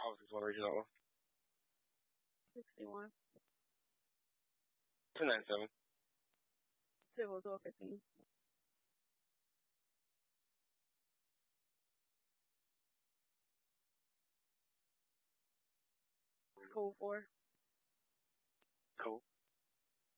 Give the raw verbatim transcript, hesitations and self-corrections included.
house is original. sixty-one. two ninety-seven. Civil War fifteen. Cold four. Cool.